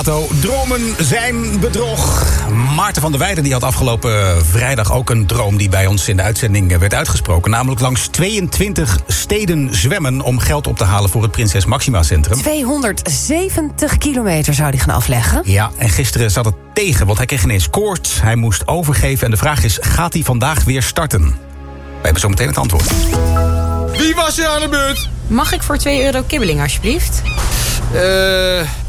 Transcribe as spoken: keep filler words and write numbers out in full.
Dromen zijn bedrog. Maarten van der Weijden die had afgelopen vrijdag ook een droom die bij ons in de uitzending werd uitgesproken. Namelijk langs tweeëntwintig steden zwemmen om geld op te halen voor het Prinses Máxima Centrum. tweehonderdzeventig kilometer zou hij gaan afleggen. Ja, en gisteren zat het tegen, want hij kreeg ineens koorts. Hij moest overgeven en de vraag is, gaat hij vandaag weer starten? We hebben zo meteen het antwoord. Wie was er aan de beurt? Mag ik voor twee euro kibbeling, alsjeblieft? Eh... Uh...